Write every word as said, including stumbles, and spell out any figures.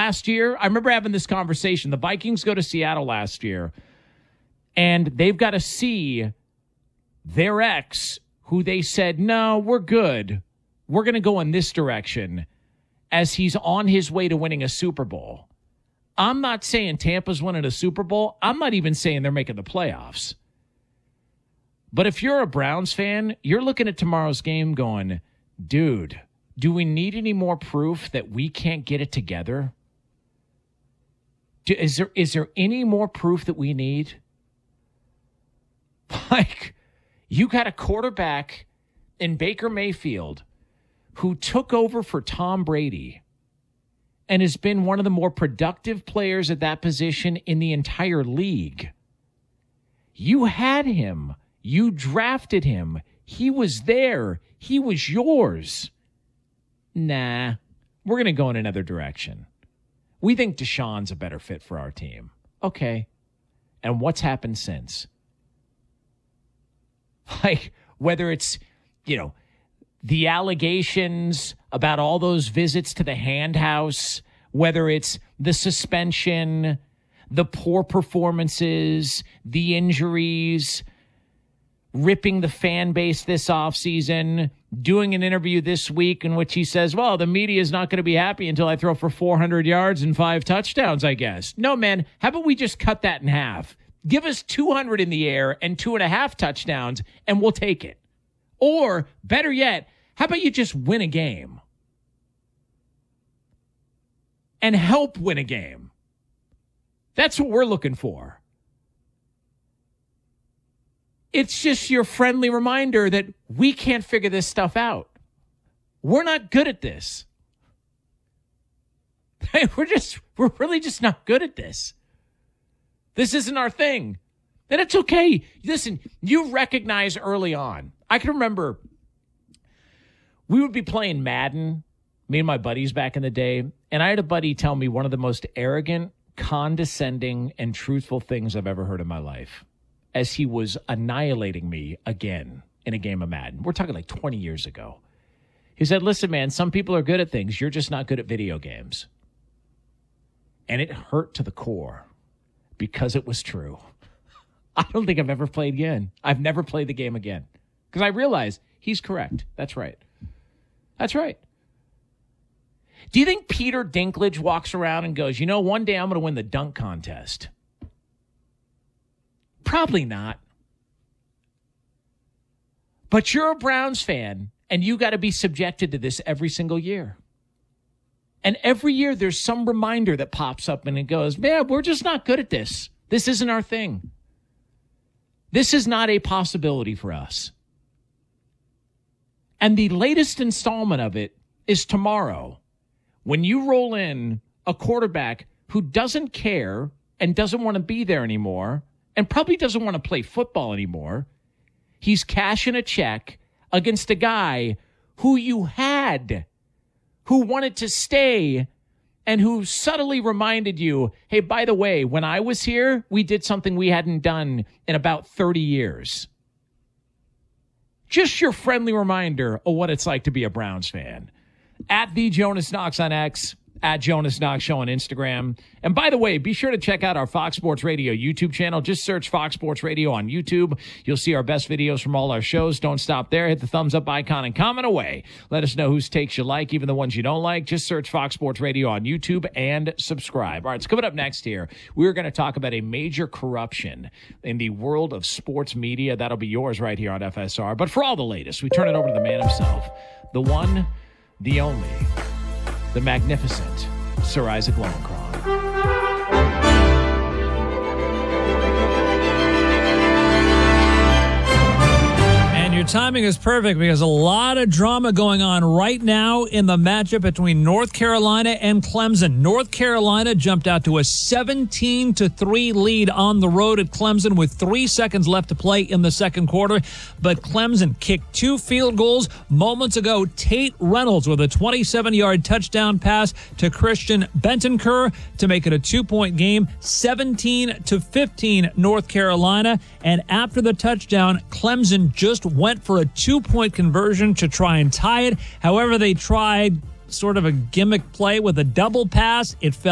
last year, I remember having this conversation. The Vikings go to Seattle last year, and they've got to see their ex, who they said, no, we're good. We're going to go in this direction, as he's on his way to winning a Super Bowl. I'm not saying Tampa's winning a Super Bowl. I'm not even saying they're making the playoffs. But if you're a Browns fan, you're looking at tomorrow's game going, dude, do we need any more proof that we can't get it together? Do, is there is there any more proof that we need? Like, you got a quarterback in Baker Mayfield who took over for Tom Brady and has been one of the more productive players at that position in the entire league. You had him. You drafted him. He was there. He was yours. Nah, we're going to go in another direction. We think Deshaun's a better fit for our team. Okay. And what's happened since? Like, whether it's, you know, the allegations about all those visits to the hand house, whether it's the suspension, the poor performances, the injuries, ripping the fan base this offseason, doing an interview this week in which he says, well, the media is not going to be happy until I throw for four hundred yards and five touchdowns, I guess. No, man, how about we just cut that in half? Give us two hundred in the air and two and a half touchdowns, and we'll take it. Or, better yet, how about you just win a game? And help win a game. That's what we're looking for. It's just your friendly reminder that we can't figure this stuff out. We're not good at this. We're just, we're really just not good at this. This isn't our thing. And it's okay. Listen, you recognize early on. I can remember we would be playing Madden, me and my buddies back in the day, and I had a buddy tell me one of the most arrogant, condescending, and truthful things I've ever heard in my life, as he was annihilating me again in a game of Madden. We're talking like twenty years ago. He said, listen, man, some people are good at things. You're just not good at video games. And it hurt to the core because it was true. I don't think I've ever played again. I've never played the game again because I realized he's correct. That's right. That's right. Do you think Peter Dinklage walks around and goes, you know, one day I'm going to win the dunk contest? Probably not. But you're a Browns fan, and you got to be subjected to this every single year. And every year there's some reminder that pops up and it goes, man, we're just not good at this. This isn't our thing. This is not a possibility for us. And the latest installment of it is tomorrow, when you roll in a quarterback who doesn't care and doesn't want to be there anymore and probably doesn't want to play football anymore. He's cashing a check against a guy who you had, who wanted to stay, and who subtly reminded you, hey, by the way, when I was here, we did something we hadn't done in about thirty years. Just your friendly reminder of what it's like to be a Browns fan. At the Jonas Knox on X, at Jonas Knox Show on Instagram. And by the way, be sure to check out our Fox Sports Radio YouTube channel. Just search Fox Sports Radio on YouTube. You'll see our best videos from all our shows. Don't stop there. Hit the thumbs up icon and comment away. Let us know whose takes you like, even the ones you don't like. Just search Fox Sports Radio on YouTube and subscribe. All right, so coming up next here, we're going to talk about a major corruption in the world of sports media. That'll be yours right here on F S R. But for all the latest, we turn it over to the man himself, the one, the only, the magnificent Sir Isaac Lowenkron. Your timing is perfect because a lot of drama going on right now in the matchup between North Carolina and Clemson. North Carolina jumped out to a seventeen to three lead on the road at Clemson with three seconds left to play in the second quarter. But Clemson kicked two field goals moments ago. Tate Reynolds with a twenty-seven-yard touchdown pass to Christian Bentancur to make it a two-point game, seventeen to fifteen North Carolina. And after the touchdown, Clemson just went for a two-point conversion to try and tie it. However, they tried sort of a gimmick play with a double pass. It fell